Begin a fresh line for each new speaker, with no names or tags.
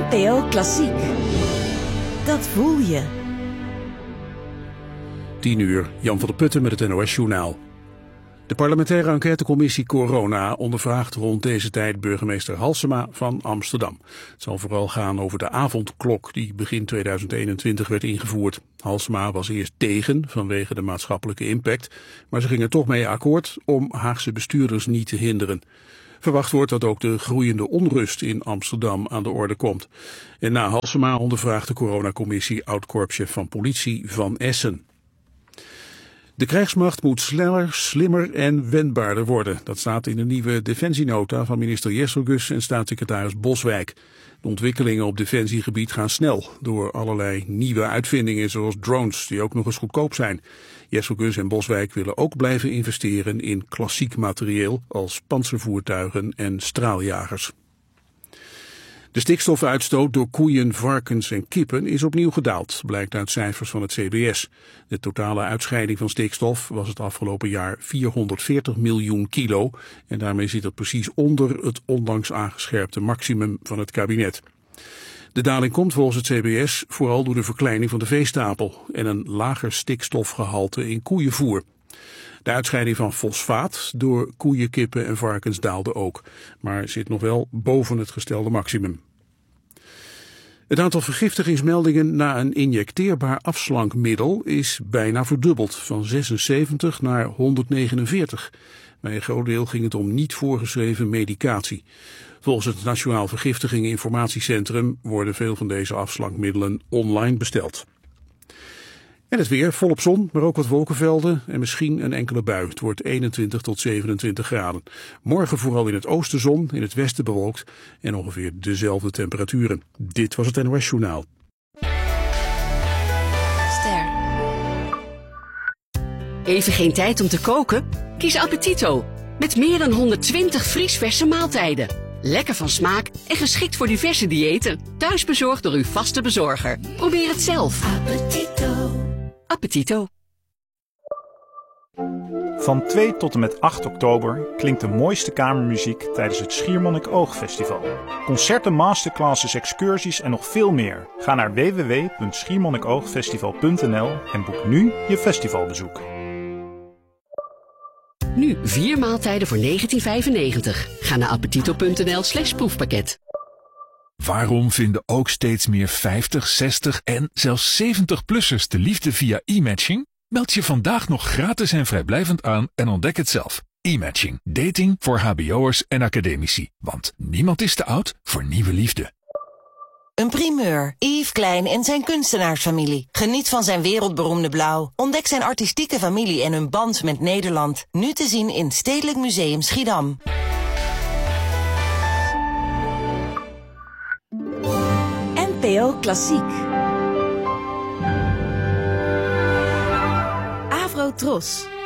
NPO Klassiek. Dat voel je.
10:00, Jan van der Putten met het NOS-journaal. De parlementaire enquêtecommissie Corona ondervraagt rond deze tijd burgemeester Halsema van Amsterdam. Het zal vooral gaan over de avondklok die begin 2021 werd ingevoerd. Halsema was eerst tegen vanwege de maatschappelijke impact, maar ze ging er toch mee akkoord om Haagse bestuurders niet te hinderen. Verwacht wordt dat ook de groeiende onrust in Amsterdam aan de orde komt. En na Halsema ondervraagt de coronacommissie oud-korpschef van politie Van Essen. De krijgsmacht moet sneller, slimmer en wendbaarder worden. Dat staat in de nieuwe defensienota van minister Jesselgus en staatssecretaris Boswijk. De ontwikkelingen op defensiegebied gaan snel door allerlei nieuwe uitvindingen zoals drones die ook nog eens goedkoop zijn. Jesselgus en Boswijk willen ook blijven investeren in klassiek materieel als pantservoertuigen en straaljagers. De stikstofuitstoot door koeien, varkens en kippen is opnieuw gedaald, blijkt uit cijfers van het CBS. De totale uitscheiding van stikstof was het afgelopen jaar 440 miljoen kilo en daarmee zit het precies onder het onlangs aangescherpte maximum van het kabinet. De daling komt volgens het CBS vooral door de verkleining van de veestapel en een lager stikstofgehalte in koeienvoer. De uitscheiding van fosfaat door koeien, kippen en varkens daalde ook, maar zit nog wel boven het gestelde maximum. Het aantal vergiftigingsmeldingen na een injecteerbaar afslankmiddel is bijna verdubbeld, van 76 naar 149. Bij een groot deel ging het om niet voorgeschreven medicatie. Volgens het Nationaal Vergiftiging-Informatiecentrum worden veel van deze afslankmiddelen online besteld. En het weer, volop zon, maar ook wat wolkenvelden en misschien een enkele bui. Het wordt 21 tot 27 graden. Morgen vooral in het oosten zon, in het westen bewolkt en ongeveer dezelfde temperaturen. Dit was het NOS Journaal.
Ster. Even geen tijd om te koken? Kies Appetito. Met meer dan 120 vriesverse maaltijden. Lekker van smaak en geschikt voor diverse diëten. Thuisbezorgd door uw vaste bezorger. Probeer het zelf.
Appetito.
Appetito.
Van 2 tot en met 8 oktober klinkt de mooiste kamermuziek tijdens het Schiermonnikoog-festival. Concerten, masterclasses, excursies en nog veel meer. Ga naar www.schiermonnikoogfestival.nl en boek nu je festivalbezoek.
Nu 4 maaltijden voor €19,95. Ga naar appetito.nl/proefpakket.
Waarom vinden ook steeds meer 50, 60 en zelfs 70-plussers de liefde via e-matching? Meld je vandaag nog gratis en vrijblijvend aan en ontdek het zelf. E-matching. Dating voor hbo'ers en academici. Want niemand is te oud voor nieuwe liefde.
Een primeur. Yves Klein en zijn kunstenaarsfamilie. Geniet van zijn wereldberoemde blauw. Ontdek zijn artistieke familie en hun band met Nederland. Nu te zien in Stedelijk Museum Schiedam.
NPO Klassiek. Avro Tros.